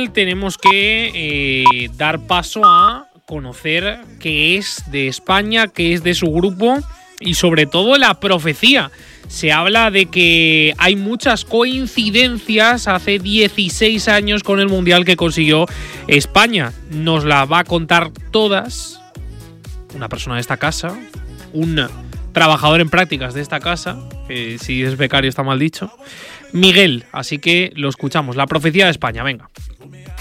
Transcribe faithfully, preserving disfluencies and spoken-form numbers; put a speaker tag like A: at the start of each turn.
A: tenemos que eh, dar paso a conocer qué es de España, qué es de su grupo y sobre todo la profecía. Se habla de que hay muchas coincidencias hace dieciséis años con el Mundial que consiguió España. Nos la va a contar todas una persona de esta casa, un trabajador en prácticas de esta casa, que si es becario está mal dicho, Miguel. Así que lo escuchamos. La profecía de España, venga.